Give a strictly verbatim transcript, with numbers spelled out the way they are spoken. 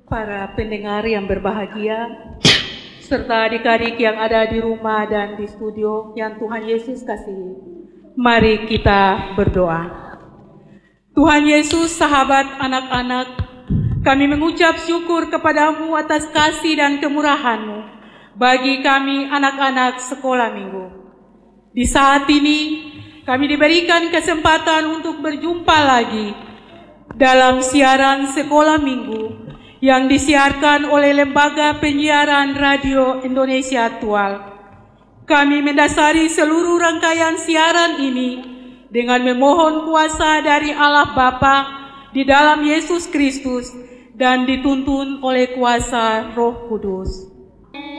para pendengar yang berbahagia, serta adik-adik yang ada di rumah dan di studio yang Tuhan Yesus kasihi. Mari kita berdoa. Tuhan Yesus, sahabat anak-anak, kami mengucap syukur kepadamu atas kasih dan kemurahan-Mu bagi kami anak-anak sekolah minggu. Di saat ini, kami diberikan kesempatan untuk berjumpa lagi dalam siaran sekolah minggu yang disiarkan oleh Lembaga Penyiaran Radio Indonesia Actual. Kami mendasari seluruh rangkaian siaran ini dengan memohon kuasa dari Allah Bapa di dalam Yesus Kristus dan dituntun oleh kuasa Roh Kudus.